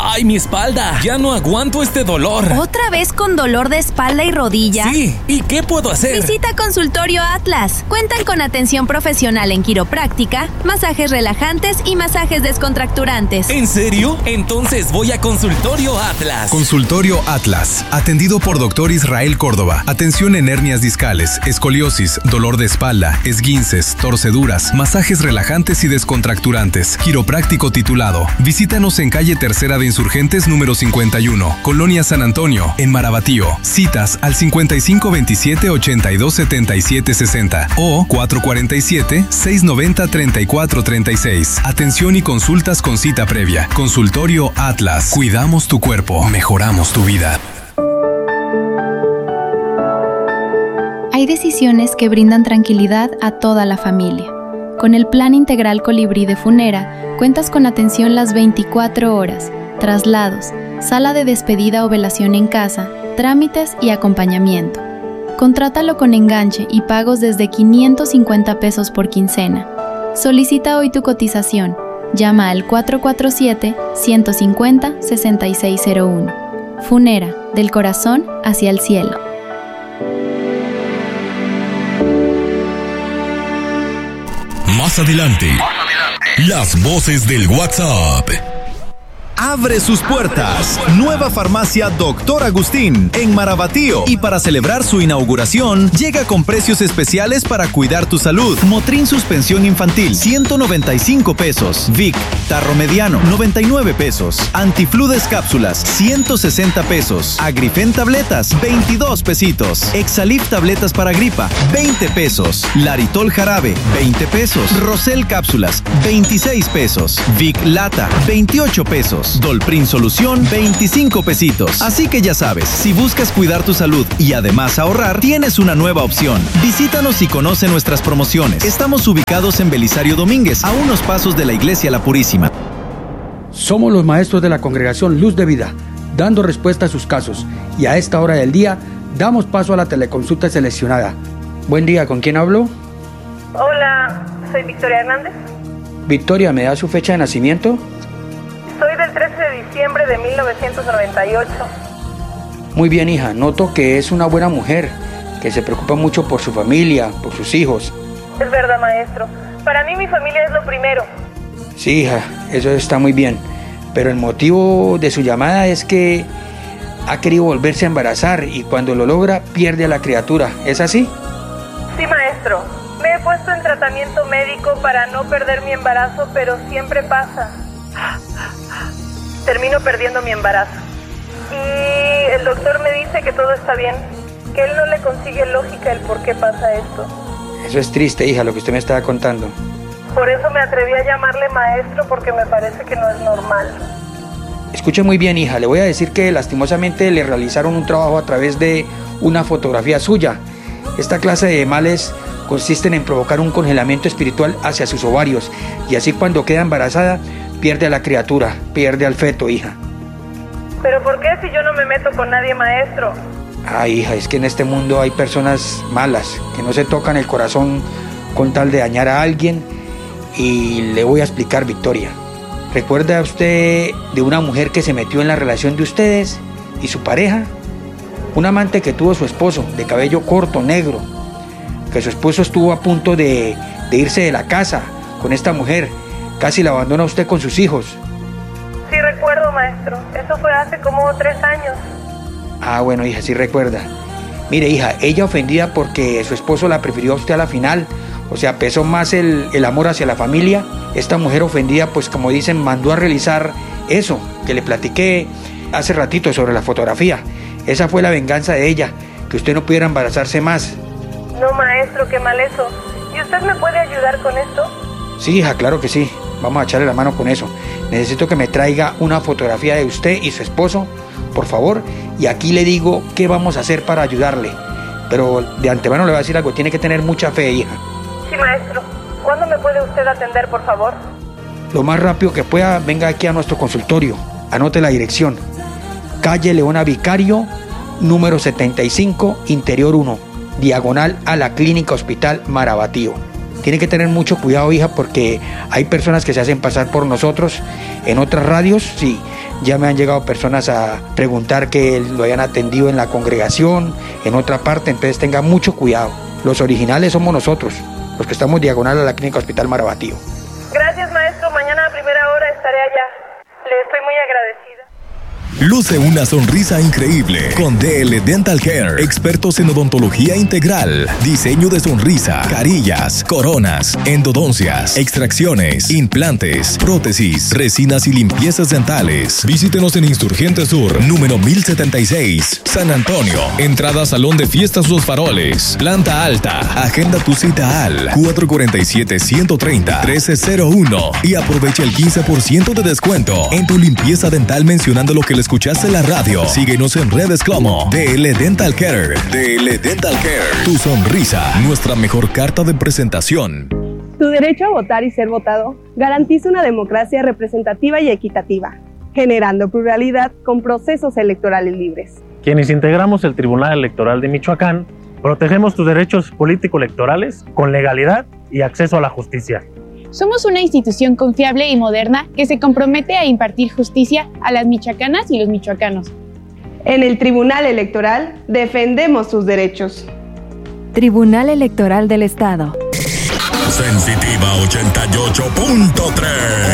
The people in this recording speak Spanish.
¡Ay, mi espalda! Ya no aguanto este dolor. ¿Otra vez con dolor de espalda y rodilla? Sí, ¿y qué puedo hacer? Visita Consultorio Atlas. Cuentan con atención profesional en quiropráctica, masajes relajantes y masajes descontracturantes. ¿En serio? Entonces voy a Consultorio Atlas. Consultorio Atlas, atendido por Dr. Israel Córdoba. Atención en hernias discales, escoliosis, dolor de espalda, esguinces, torceduras, masajes relajantes y descontracturantes. Quiropráctico titulado. Visítanos en calle Tercera de Insurgentes número 51, Colonia San Antonio, en Marabatío. Citas al 5527-827760 o 447-690-3436. Atención y consultas con cita previa. Consultorio Atlas. Cuidamos tu cuerpo, mejoramos tu vida. Hay decisiones que brindan tranquilidad a toda la familia. Con el Plan Integral Colibrí de Funera, cuentas con atención las 24 horas, traslados, sala de despedida o velación en casa, trámites y acompañamiento. Contrátalo con enganche y pagos desde 550 pesos por quincena. Solicita hoy tu cotización. Llama al 447-150-6601. Funera, del corazón hacia el cielo. Más adelante, las voces del WhatsApp. Abre sus puertas. Nueva farmacia Dr. Agustín en Marabatío. Y para celebrar su inauguración, llega con precios especiales para cuidar tu salud. Motrin suspensión infantil, 195 pesos. Vic, tarro mediano, 99 pesos. Antifludes cápsulas, 160 pesos. Agrifen tabletas, 22 pesitos. Exalif tabletas para gripa, 20 pesos. Laritol jarabe, 20 pesos. Rosel cápsulas, 26 pesos. Vic lata, 28 pesos. Dolprin Solución, 25 pesitos. Así que ya sabes, si buscas cuidar tu salud y además ahorrar, tienes una nueva opción. Visítanos y conoce nuestras promociones. Estamos ubicados en Belisario Domínguez, a unos pasos de la Iglesia La Purísima. Somos los maestros de la Congregación Luz de Vida, dando respuesta a sus casos. Y a esta hora del día, damos paso a la teleconsulta seleccionada. Buen día, ¿con quién hablo? Hola, soy Victoria Hernández. Victoria, ¿me da su fecha de nacimiento? Soy del 13 de diciembre de 1998. Muy bien, hija. Noto que es una buena mujer, que se preocupa mucho por su familia, por sus hijos. Es verdad, maestro. Para mí mi familia es lo primero. Sí, hija, eso está muy bien. Pero el motivo de su llamada es que ha querido volverse a embarazar y cuando lo logra pierde a la criatura. ¿Es así? Sí, maestro. Me he puesto en tratamiento médico para no perder mi embarazo, pero siempre pasa. Termino perdiendo mi embarazo. Y el doctor me dice que todo está bien, que él no le consigue lógica el por qué pasa esto. Eso es triste, hija, lo que usted me estaba contando. Por eso me atreví a llamarle maestro, porque me parece que no es normal. Escuche muy bien, hija, le voy a decir que lastimosamente le realizaron un trabajo a través de una fotografía suya. Esta clase de males consisten en provocar un congelamiento espiritual hacia sus ovarios y así cuando queda embarazada pierde a la criatura, pierde al feto, hija. ¿Pero por qué si yo no me meto con nadie, maestro? Ay, hija, es que en este mundo hay personas malas que no se tocan el corazón con tal de dañar a alguien. Y le voy a explicar, Victoria. ¿Recuerda usted de una mujer que se metió en la relación de ustedes y su pareja? Un amante que tuvo su esposo, de cabello corto, negro, que su esposo estuvo a punto de irse de la casa con esta mujer. Casi la abandona usted con sus hijos. Sí recuerdo, maestro. Eso fue hace como 3 años. Ah, bueno, hija, sí recuerda. Mire, hija, ella ofendida porque su esposo la prefirió a usted a la final. O sea, pesó más el amor hacia la familia. Esta mujer ofendida, pues como dicen, mandó a realizar eso que le platiqué hace ratito sobre la fotografía. Esa fue la venganza de ella, que usted no pudiera embarazarse más. No, maestro, qué mal eso. ¿Y usted me puede ayudar con esto? Sí, hija, claro que sí. Vamos a echarle la mano con eso. Necesito que me traiga una fotografía de usted y su esposo, por favor. Y aquí le digo qué vamos a hacer para ayudarle. Pero de antemano le voy a decir algo, tiene que tener mucha fe, hija. Sí, maestro. ¿Cuándo me puede usted atender, por favor? Lo más rápido que pueda, venga aquí a nuestro consultorio. Anote la dirección. Calle Leona Vicario, número 75, Interior 1, diagonal a la Clínica Hospital Marabatío. Tiene que tener mucho cuidado, hija, porque hay personas que se hacen pasar por nosotros en otras radios, sí, Ya me han llegado personas a preguntar que lo hayan atendido en la congregación, en otra parte, entonces tengan mucho cuidado. Los originales somos nosotros, los que estamos diagonal a la Clínica Hospital Marabatío. Gracias, maestro. Mañana a primera hora estaré allá. Le estoy muy agradecida. Luce una sonrisa increíble con DL Dental Care, expertos en odontología integral, diseño de sonrisa, carillas, coronas, endodoncias, extracciones, implantes, prótesis, resinas y limpiezas dentales. Visítenos en Insurgente Sur, número 1076, San Antonio. Entrada Salón de Fiestas Los Faroles, planta alta. Agenda tu cita al 447-130-1301 y aprovecha el 15% de descuento en tu limpieza dental mencionando lo que le escuchaste en la radio. Síguenos en redes como DL Dental Care. DL Dental Care. Tu sonrisa, nuestra mejor carta de presentación. Tu derecho a votar y ser votado garantiza una democracia representativa y equitativa, generando pluralidad con procesos electorales libres. Quienes integramos el Tribunal Electoral de Michoacán, protegemos tus derechos político-electorales con legalidad y acceso a la justicia. Somos una institución confiable y moderna que se compromete a impartir justicia a las michoacanas y los michoacanos. En el Tribunal Electoral defendemos sus derechos. Tribunal Electoral del Estado. Sensitiva 88.3.